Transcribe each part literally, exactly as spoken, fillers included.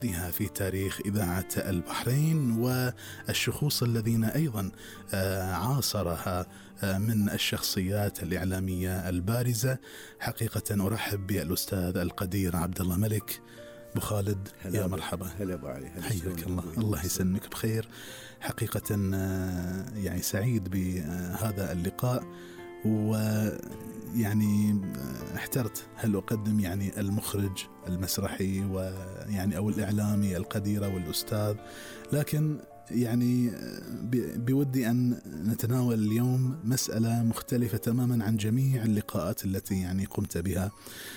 في تاريخ إذاعة البحرين والشخوص الذين أيضا عاصرها من الشخصيات الإعلامية البارزة. حقيقة أرحب بالأستاذ القدير عبد الله ملك. أبو خالد يا مرحبا. هلا أبو علي. حياك الله. الله يسلمك بخير. حقيقة يعني سعيد بهذا اللقاء، ويعني احترت هل أقدم يعني المخرج المسرحي ويعني أو الإعلامي القدير والأستاذ، لكن يعني بودي أن نتناول اليوم مسألة مختلفة تماما عن جميع اللقاءات التي يعني قمت بها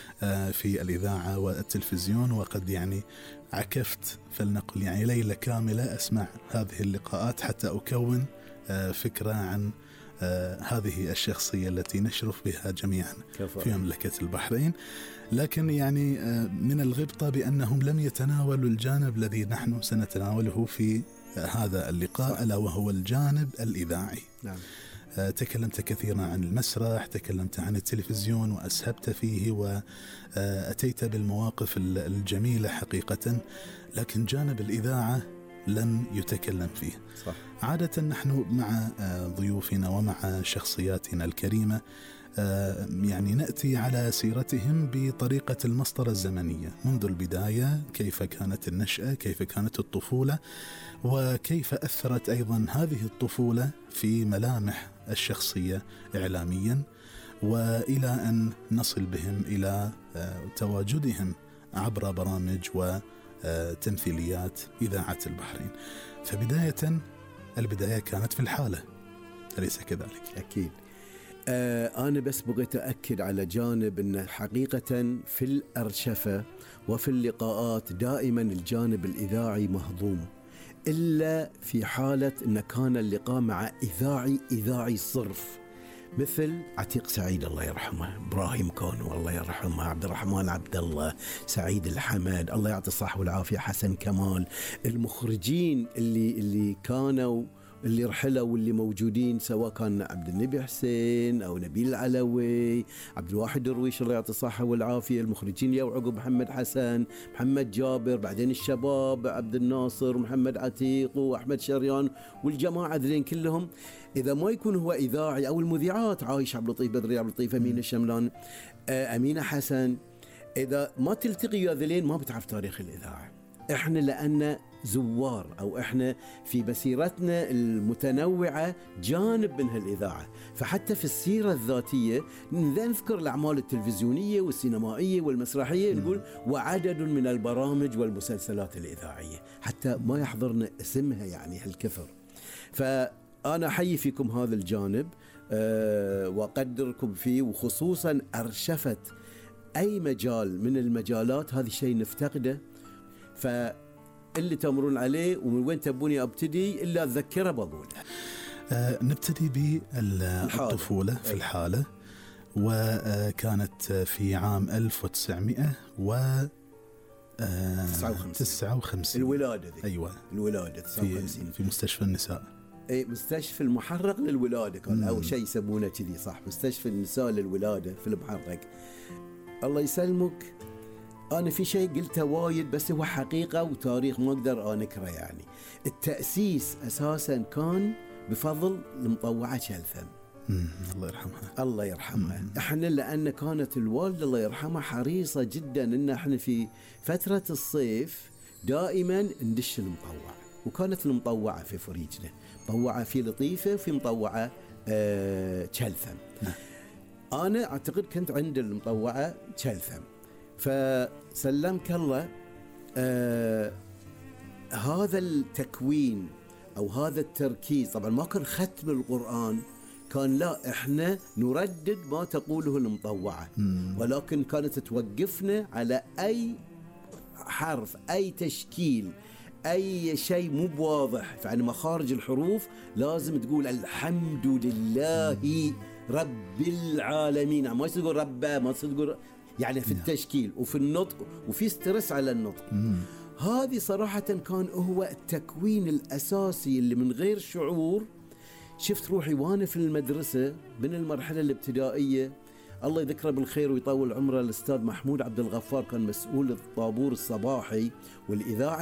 في الإذاعة والتلفزيون، وقد يعني عكفت فلنقل يعني ليلة كاملة أسمع هذه اللقاءات حتى أكون فكرة عن هذه الشخصية التي نشرف بها جميعا في مملكة البحرين. لكن يعني من الغبطة بأنهم لم يتناولوا الجانب الذي نحن سنتناوله في هذا اللقاء، ألا وهو الجانب الإذاعي. نعم. تكلمت كثيرا عن المسرح، تكلمت عن التلفزيون وأسهبت فيه وأتيت بالمواقف الجميلة حقيقة، لكن جانب الإذاعة لم يتكلم فيه. صح. عادة نحن مع ضيوفنا ومع شخصياتنا الكريمة يعني نأتي على سيرتهم بطريقة المسطرة الزمنية منذ البداية، كيف كانت النشأة، كيف كانت الطفولة، وكيف أثرت أيضا هذه الطفولة في ملامح الشخصية إعلاميا، وإلى أن نصل بهم إلى تواجدهم عبر برامج وتمثيليات إذاعة البحرين. فبداية البداية كانت في الحالة، أليس كذلك؟ أكيد. آه أنا بس بغيت أأكد على جانب أن حقيقة في الأرشفة وفي اللقاءات دائما الجانب الإذاعي مهضوم، إلا في حالة أن كان اللقاء مع إذاعي إذاعي صرف، مثل عتيق سعيد الله يرحمه، إبراهيم كونو الله يرحمه، عبد الرحمن عبد الله، سعيد الحمد الله يعطي الصحة والعافية، حسن كمال. المخرجين اللي اللي كانوا اللي رحلوا واللي موجودين، سواء كان عبد النبي حسين أو نبيل العلوي، عبد الواحد درويش الله يعطي الصحة والعافية، المخرجين يا وعقب محمد حسن، محمد جابر، بعدين الشباب عبد الناصر، محمد عتيق وأحمد شريان والجماعة ذلين كلهم. إذا ما يكون هو إذاعي أو المذيعات عايش عبد اللطيف بدري، عبد اللطيف أمين الشملان، أمينة حسن، إذا ما تلتقي يا ذلين ما بتعرف تاريخ الإذاعة. إحنا لأن زوار أو إحنا في مسيرتنا المتنوعة جانب منها الإذاعة، فحتى في السيرة الذاتية نذكر الأعمال التلفزيونية والسينمائية والمسرحية، نقول وعدد من البرامج والمسلسلات الإذاعية، حتى ما يحضرنا اسمها يعني هالكثر. فأنا أحيي فيكم هذا الجانب أه وأقدركم فيه، وخصوصا أرشفت أي مجال من المجالات، هذا الشيء نفتقده. ف اللي تمرون عليه ومن وين تبوني أبتدي إلا أتذكره بقول. آه نبتدي بالطفولة في الحالة، وكانت في عام ألف وتسعمائة وتسعة وخمسين الولادة ذي. أيوة الولادة تسعة وخمسين في, في مستشفى النساء. اي مستشفى المحرق للولادة كان أول شيء يسمونه كذي، صح، مستشفى النساء للولادة في المحرق. الله يسلمك. أنا في شيء قلته وايد بس هو حقيقة وتاريخ ما أقدر أنكره. يعني التأسيس أساسا كان بفضل المطوعة شلثم الله يرحمها. الله يرحمها. مم. إحنا لأن كانت الوالدة الله يرحمها حريصة جدا إن إحنا في فترة الصيف دائما ندش المطوع، وكانت المطوعة في فريجنا، مطوعة في لطيفة وفي مطوعة آه شلثم. أنا أعتقد كنت عند المطوعة شلثم، فسلمك الله. آه هذا التكوين أو هذا التركيز، طبعا ما كان ختم القرآن، كان لا إحنا نردد ما تقوله المطوعة، ولكن كانت توقفنا على أي حرف، أي تشكيل، أي شيء مو بواضح، فعن مخارج الحروف لازم تقول الحمد لله رب العالمين، ما تقول ربا، ما تقول يعني في التشكيل وفي النطق، وفي سترس على النطق. مم. هذه صراحة كان هو التكوين الأساسي اللي من غير شعور شفت روحي وانا في المدرسة من المرحلة الابتدائية. الله يذكره بالخير ويطول عمره، الأستاذ محمود عبد الغفار كان مسؤول الطابور الصباحي والإذاعة